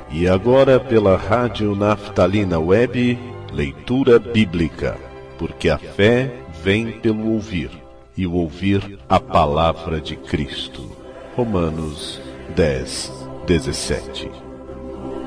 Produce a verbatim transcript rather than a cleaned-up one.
E agora pela Rádio Naftalina Web, leitura bíblica, porque a fé vem pelo ouvir, e o ouvir a palavra de Cristo. Romanos dez, dezessete.